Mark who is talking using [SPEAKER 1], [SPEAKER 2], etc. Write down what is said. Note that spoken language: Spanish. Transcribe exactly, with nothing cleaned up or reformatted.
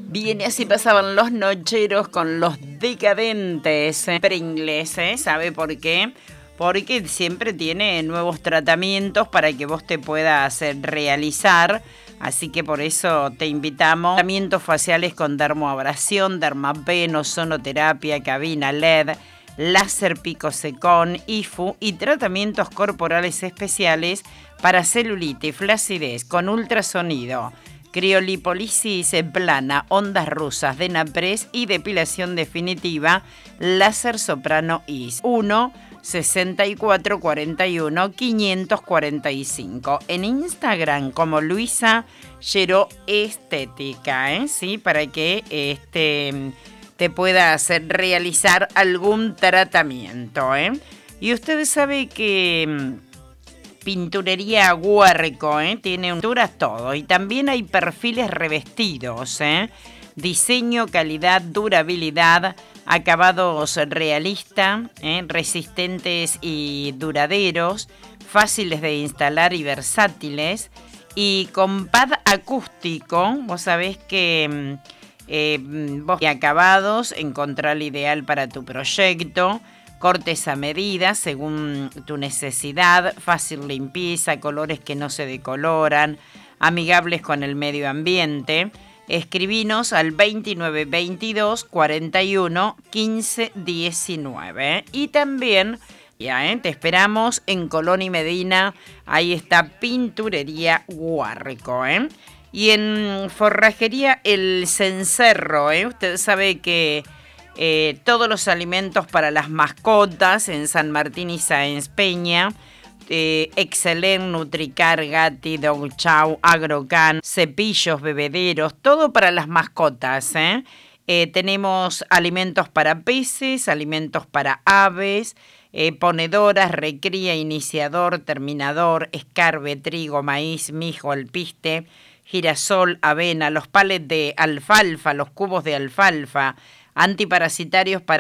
[SPEAKER 1] Bien, y así pasaban los nocheros con los decadentes eh, Pringles, ¿eh? ¿Sabe por qué? Porque siempre tiene nuevos tratamientos para que vos te puedas eh, realizar. Así que por eso te invitamos. Tratamientos faciales con dermoabrasión, dermapen, ozonoterapia, cabina L E D, láser picosecón, I F U y tratamientos corporales especiales para celulitis, flacidez con ultrasonido, criolipólisis plana, ondas rusas de Napres y depilación definitiva, láser soprano I S. uno sesenta y cuatro cuarenta y uno quinientos cuarenta y cinco. En Instagram como Luisa Yero Estética, ¿eh? ¿Sí? Para que este, te pueda hacer realizar algún tratamiento, ¿eh? Y usted sabe que Pinturería Huerco, ¿eh? Tiene pinturas todo. Y también hay perfiles revestidos, ¿eh? Diseño, calidad, durabilidad, acabados realistas, ¿eh? Resistentes y duraderos, fáciles de instalar y versátiles. Y con pad acústico, vos sabés que eh, vos y acabados, encontrar el ideal para tu proyecto. Cortes a medida según tu necesidad, fácil limpieza, colores que no se decoloran, amigables con el medio ambiente. Escribinos al veintinueve veintidós cuarenta y uno quince diecinueve. Y también, ya, ¿eh? Te esperamos en Colón y Medina. Ahí está Pinturería Huerco, ¿eh? Y en Forrajería El Cencerro, ¿eh? Usted sabe que Eh, todos los alimentos para las mascotas en San Martín y Sáenz Peña, eh, Excelente, Nutricar, Gatti, Dog Chow, Agrocan, cepillos, bebederos, todo para las mascotas, ¿eh? Eh, tenemos alimentos para peces, alimentos para aves, eh, ponedoras, recría, iniciador, terminador, escarbe, trigo, maíz, mijo, alpiste, girasol, avena, los palets de alfalfa, los cubos de alfalfa, antiparasitarios para